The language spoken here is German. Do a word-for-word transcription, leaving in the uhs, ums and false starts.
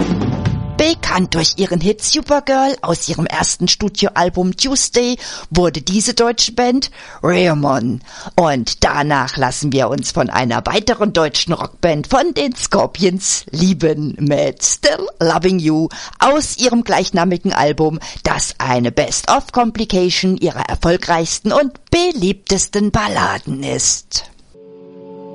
Bekannt durch ihren Hit Supergirl aus ihrem ersten Studioalbum Tuesday wurde diese deutsche Band Raymond. Und danach lassen wir uns von einer weiteren deutschen Rockband von den Scorpions lieben mit Still Loving You aus ihrem gleichnamigen Album, das eine Best-of-Complication ihrer erfolgreichsten und beliebtesten Balladen ist.